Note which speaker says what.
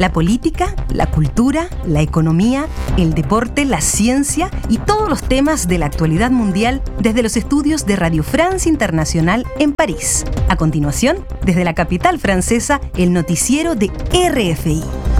Speaker 1: La política, la cultura, la economía, el deporte, la ciencia y todos los temas de la actualidad mundial desde los estudios de Radio France Internacional en París. A continuación, desde la capital francesa, el noticiero de RFI.